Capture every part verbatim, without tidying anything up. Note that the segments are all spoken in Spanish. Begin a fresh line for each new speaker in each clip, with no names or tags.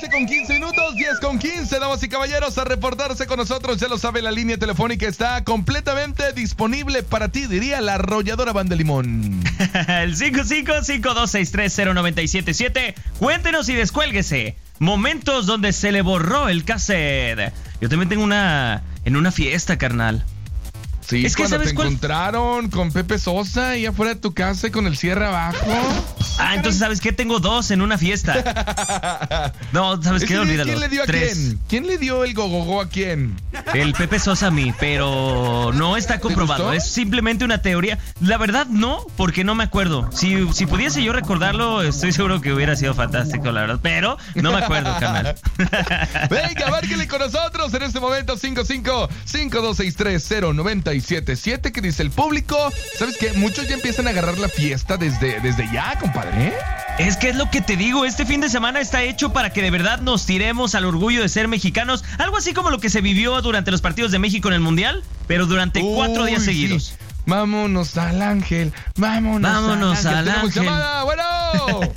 once con quince minutos, diez con quince, damas y caballeros, a reportarse con nosotros. Ya lo sabe, la línea telefónica está completamente disponible para ti, diría la arrolladora Banda Limón.
El cinco cinco cinco dos seis tres cero nueve siete siete. Cuéntenos y descuélguese. Momentos donde se le borró el cassette. Yo también tengo una en una fiesta, carnal.
Sí,
es que
cuando
¿sabes
te
cuál?
encontraron con Pepe Sosa ahí afuera de tu casa y con el cierre abajo.
Ah, entonces, ¿sabes qué? Tengo dos en una fiesta. No, ¿sabes qué? Olvídalo.
¿Quién le dio a
Tres.
quién? ¿Quién le dio el gogogo a quién?
El Pepe Sosa a mí, pero no está comprobado.
gustó?
Es simplemente una teoría. La verdad, no, porque no me acuerdo. Si, si pudiese yo recordarlo, estoy seguro que hubiera sido fantástico, la verdad. Pero no me acuerdo, carnal.
Venga, márquele con nosotros en este momento. Cinco cinco cinco dos seis tres cero nueve siete siete. ¿Qué dice el público? ¿Sabes qué? Muchos ya empiezan a agarrar la fiesta desde, desde ya, compadre.
Es que es lo que te digo, este fin de semana está hecho para que de verdad nos tiremos al orgullo de ser mexicanos. Algo así como lo que se vivió durante los partidos de México en el Mundial, pero durante
Uy,
cuatro días
sí.
seguidos.
Vámonos al ángel, vámonos,
Vámonos
al
al
ángel.
ángel.
Tenemos llamada, bueno.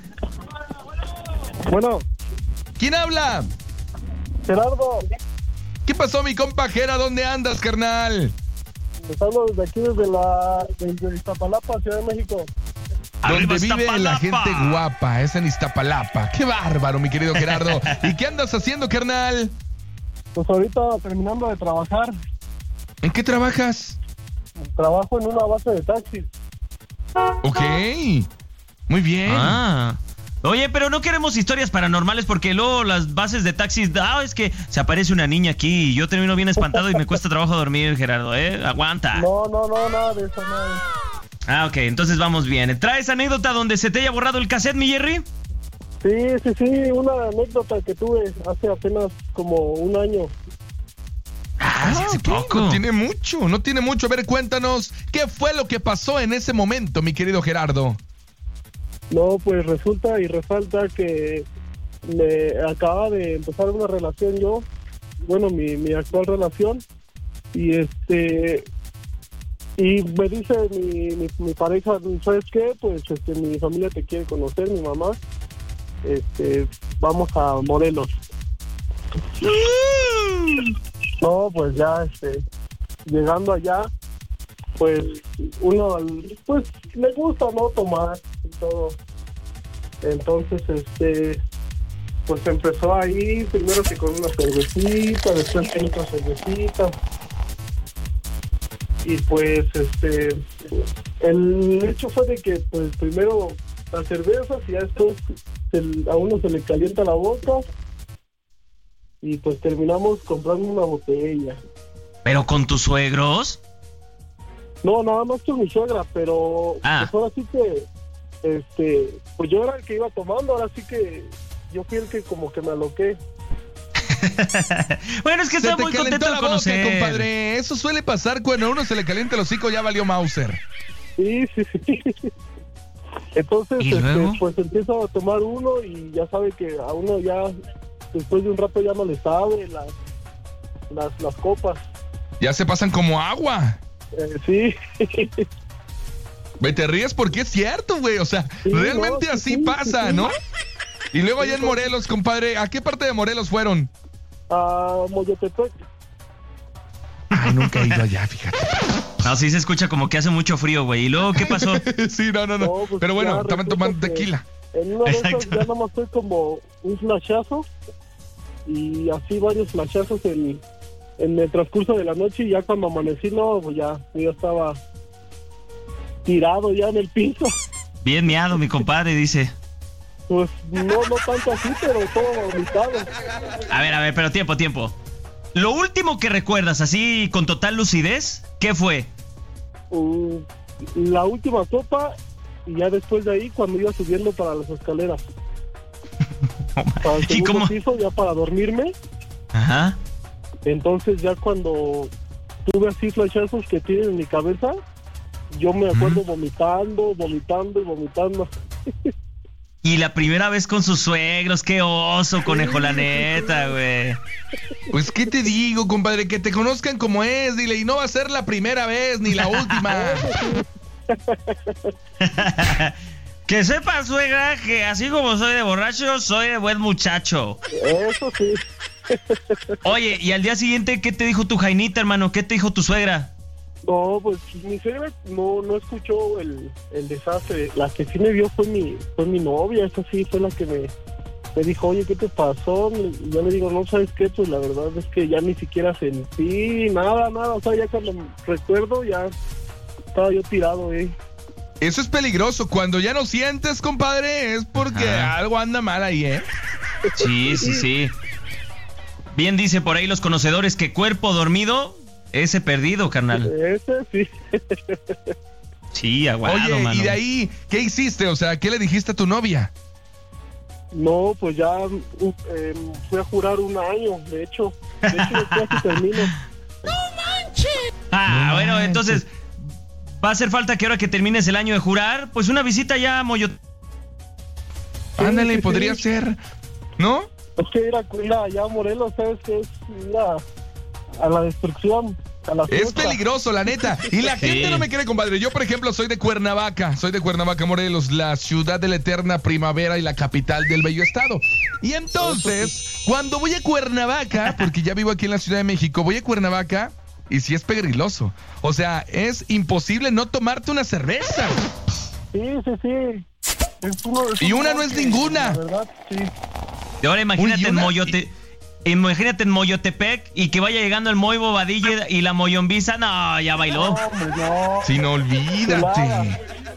Bueno,
¿Quién habla?
Gerardo,
¿Qué pasó, mi compa Jera? ¿Dónde andas, carnal?
les hablo desde aquí, desde la desde Iztapalapa, Ciudad de México.
Arriba
Donde vive la
Iztapalapa.
gente guapa, es en Iztapalapa. ¡Qué bárbaro, mi querido Gerardo! ¿Y qué andas haciendo, carnal?
Pues ahorita terminando de trabajar,
¿En qué trabajas?
trabajo en una base de taxis.
Ok, muy bien.
Ah. Oye, pero no queremos historias paranormales porque luego las bases de taxis, ah, es que se aparece una niña aquí y yo termino bien espantado y me cuesta trabajo dormir, Gerardo, ¿eh? Aguanta.
No, no, no, nada de eso, nada de eso.
Ah, ok, entonces vamos bien. ¿Traes anécdota donde se te haya borrado el cassette, mi Jerry?
Sí, sí, sí, una anécdota que tuve hace apenas como un año.
Ah, sí, hace
ok,
poco.
No tiene mucho, no tiene mucho. A ver, cuéntanos, ¿qué fue lo que pasó en ese momento, mi querido Gerardo?
No, pues resulta y resalta que me acaba de empezar una relación yo, bueno, mi, mi actual relación, y este y me dice mi, mi, mi pareja, ¿sabes qué? Pues este, mi familia te quiere conocer, mi mamá, este, vamos a Morelos. No, pues ya, este, llegando allá, pues uno, pues le gusta, ¿no? Tomar y todo. Entonces, este, pues empezó ahí, primero que con una cervecita, después con otra cervecita. Y pues, este, el hecho fue de que, pues primero las cervezas y ya después se- a uno se le calienta la boca. Y pues terminamos comprando una botella.
¿Pero con tus suegros?
No, nada más con mi suegra, pero
Ah.
pues ahora sí que, este, pues yo era el que iba tomando, ahora sí que yo fui el que como que me aloqué.
Bueno, es que
Se
está
te
muy
calentó
contento
la
de
boca,
conocer.
compadre. Eso suele pasar cuando a uno se le calienta el hocico, ya valió Mauser.
Sí, sí, sí. Entonces,
¿Y
este,
luego?
pues empiezo a tomar uno y ya sabe que a uno ya, después de un rato ya no le sabe las, las, las copas.
Ya se pasan como agua.
Eh, sí.
Güey, te ríes porque es cierto, güey. O sea,
Sí,
realmente
no, sí,
así
sí,
pasa,
sí.
¿no? Y luego allá en
Sí,
Morelos, compadre, ¿a qué parte de Morelos fueron?
A Moyotepec.
Ay, nunca he ido allá, fíjate.
No, sí se escucha como que hace mucho frío, güey. ¿Y luego qué pasó?
Sí, no, no, no.
No, pues
Pero bueno,
ya
estaban
resulta
tomando
que
tequila.
En una de esas
Exacto.
ya nomás fue como un flashazo y así varios flashazos en, en el transcurso de la noche y ya cuando amanecí, no, pues ya, yo ya estaba tirado ya en el piso.
Bien miado, mi compadre, dice.
Pues no, no tanto así, pero todo vomitado.
A ver, a ver, pero tiempo, tiempo. Lo último que recuerdas, así con total lucidez, ¿qué fue?
Uh, la última copa y ya después de ahí cuando iba subiendo para las escaleras. Para el
¿Y
segundo
cómo?
piso ya para dormirme.
Ajá.
Entonces ya cuando tuve así flashazos que tienen en mi cabeza, yo me acuerdo vomitando, vomitando y vomitando.
Y la primera vez con sus suegros, qué oso, conejo, la neta, güey.
Pues, ¿qué te digo, compadre? Que te conozcan como es, dile, y no va a ser la primera vez ni la última.
Que sepa, suegra, que así como soy de borracho, soy de buen muchacho.
Eso sí.
Oye, y al día siguiente, ¿qué te dijo tu Jainita, hermano? ¿Qué te dijo tu suegra?
No, pues mi suegra no, no escuchó el, el desastre. La que sí me vio fue mi, fue mi novia. Esa sí fue la que me, me dijo, oye, ¿qué te pasó? Y yo le digo, no, ¿sabes qué? Pues la verdad es que ya ni siquiera sentí nada, nada. O sea, ya cuando recuerdo, ya estaba yo tirado, eh.
Eso es peligroso. Cuando ya no sientes, compadre, es porque Ajá. algo anda mal ahí, ¿eh?
Sí, sí, sí. Bien dice por ahí los conocedores que cuerpo dormido, ese perdido, carnal.
Ese sí.
Sí, aguado,
Oye,
mano.
¿y de ahí qué hiciste? O sea, ¿qué le dijiste a tu novia?
No, pues ya eh, fui a jurar un año, de hecho. De hecho, ya casi termino.
¡No manches! Ah, no bueno, manches. Entonces, va a hacer falta que ahora que termines el año de jurar, pues una visita ya a Moyo...
Sí, Ándale, sí, podría sí. ser, ¿no?
Es que ir a, ir allá a Morelos, ¿sabes qué? Es ir a, a la destrucción. A la
es peligroso, la neta. Y la sí. gente no me cree, compadre. Yo, por ejemplo, soy de Cuernavaca. Soy de Cuernavaca, Morelos, la ciudad de la eterna primavera y la capital del bello estado. Y entonces, cuando voy a Cuernavaca, porque ya vivo aquí en la Ciudad de México, voy a Cuernavaca y sí es peligroso. O sea, es imposible no tomarte una cerveza.
Sí, sí, sí. Es uno, es
y una no es ninguna.
La verdad, sí.
Y ahora imagínate en Moyote, imagínate en Moyotepec y que vaya llegando el Moy Bobadilla y la Moyombiza, no, ya bailó.
No, no.
Si no, olvídate.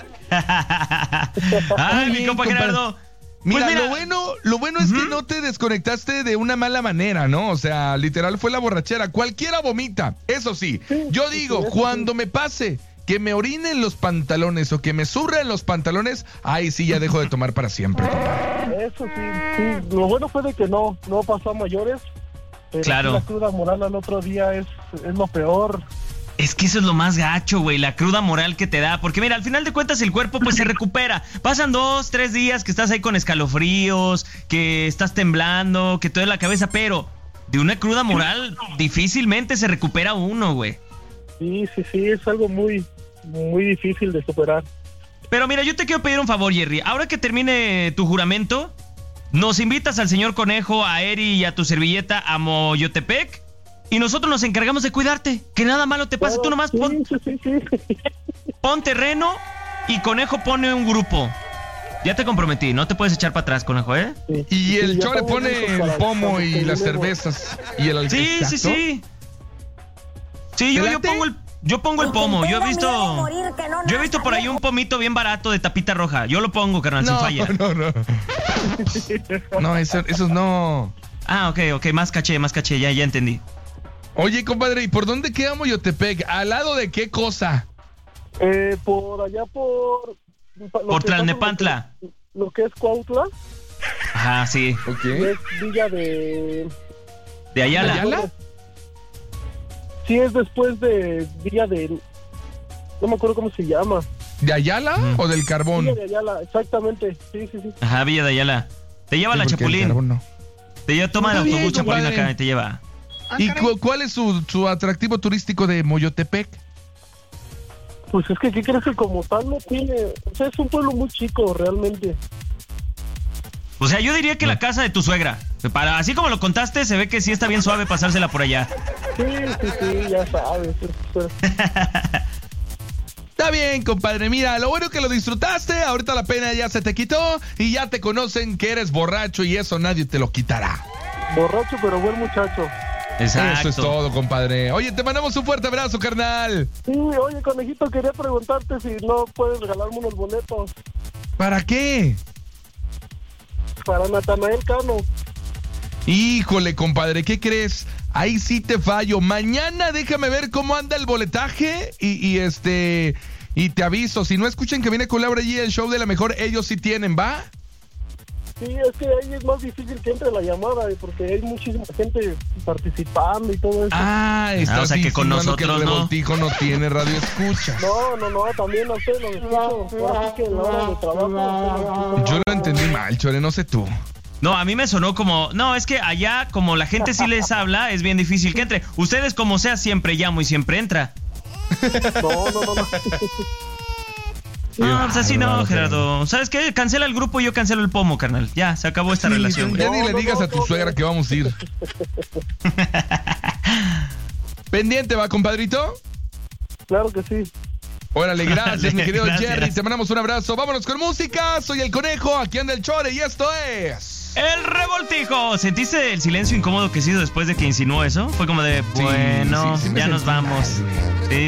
Ay, mi compa Gerardo.
Mira,
pues mira,
lo bueno, lo bueno es uh-huh. que no te desconectaste de una mala manera, ¿no? O sea, literal fue la borrachera. Cualquiera vomita, eso sí. sí yo digo, sí, cuando sí. me pase que me orinen los pantalones o que me zurren los pantalones, ahí sí ya dejo de tomar para siempre, papá.
Eso sí, sí. Lo bueno fue de que no, no pasó a mayores. Pero
claro.
La cruda moral al otro día es, es lo peor.
Es que eso es lo más gacho, güey, la cruda moral que te da. Porque mira, al final de cuentas el cuerpo pues se recupera. Pasan dos, tres días que estás ahí con escalofríos, que estás temblando, que te duele la cabeza, pero de una cruda moral difícilmente se recupera uno, güey.
Sí, sí, sí, es algo muy, muy difícil de superar.
Pero mira, yo te quiero pedir un favor, Jerry. Ahora que termine tu juramento, nos invitas al señor Conejo, a Eri y a tu servilleta a Moyotepec y nosotros nos encargamos de cuidarte. Que nada malo te pase. Oh, Tú nomás
sí,
pon,
sí, sí, sí.
pon terreno y Conejo pone un grupo. Ya te comprometí, no te puedes echar para atrás, Conejo, ¿eh?
Sí. Y el sí, Chore pone el pomo y las cervezas y el alcohol.
Sí, sí, sí. Sí, yo, yo pongo el... Yo pongo el pomo, yo he visto Yo he visto por ahí un pomito bien barato de tapita roja. Yo lo pongo, carnal,
no,
sin falla.
No, no, no No, eso, esos no.
Ah, ok, ok, más caché, más caché, ya, ya entendí.
Oye, compadre, ¿y por dónde queda Moyotepec? ¿Al lado de qué cosa?
Eh, por allá por...
Por Tlalnepantla.
Lo, lo que es Cuautla.
Ajá, sí.
Ok.
Es Villa de...
¿De Ayala?
¿De Ayala?
Sí, es después de Villa de... No me acuerdo cómo se llama.
¿De Ayala mm. o del Carbón?
Villa de Ayala, exactamente. Sí, sí, sí.
Ajá, Villa de Ayala. Te lleva sí, la Chapulín. No. Te lleva, toma el autobús bien, Chapulín compadre. Acá y te lleva.
Ah, ¿y cu- cuál es su, su atractivo turístico de Moyotepec?
Pues es que, ¿qué crees que como tal no tiene? O sea, es un pueblo muy chico, realmente.
O sea, yo diría que no. La casa de tu suegra. Para, así como lo contaste, se ve que sí está bien suave pasársela por allá.
Sí, sí, sí, ya sabes.
Está bien, compadre. Mira, lo bueno que lo disfrutaste. Ahorita la pena ya se te quitó y ya te conocen que eres borracho y eso nadie te lo quitará.
Borracho, pero buen muchacho.
Exacto.
Eso es todo, compadre. Oye, te mandamos un fuerte abrazo, carnal.
Sí, oye, conejito, quería preguntarte si no puedes regalarme unos boletos.
¿Para qué?
Para Natanael Cano.
Híjole, compadre, ¿qué crees? Ahí sí te fallo. Mañana déjame ver cómo anda el boletaje y, y este y te aviso. Si no escuchan que viene con Laura G el show de la mejor, ellos sí tienen, ¿va?
Sí, es que ahí es más difícil que entre la llamada, porque hay muchísima gente participando y todo eso.
Ah, está
ah, o sea que con nosotros
que el Revoltijo no. no tiene radio escucha.
No, no, no, también a usted lo escucho. Ahora sí que en la hora de trabajo.
Yo lo entendí mal, Chore, no sé tú.
No, a mí me sonó como... No, es que allá, como la gente sí les habla, es bien difícil que entre. Ustedes, como sea, siempre llamo y siempre entra.
No, no, no, no.
No, pues así no,
bárbaro,
Gerardo. ¿Sabes qué? Cancela el grupo y yo cancelo el pomo, carnal. Ya, se acabó esta
Sí,
relación, güey.
ya ni
No,
le
no,
digas
no,
a tu
no,
suegra
no.
que vamos a ir. Pendiente, ¿va, compadrito?
Claro que sí.
Órale, gracias,
Dale,
mi querido
gracias.
Jerry. Te mandamos un abrazo. Vámonos con música. Soy el Conejo, aquí anda el Chore y esto es...
¡El revoltijo! ¿Sentiste el silencio incómodo que hizo después de que insinuó eso? Fue como de,
Sí,
bueno,
sí, sí me
ya nos
sentí
vamos.
mal, güey.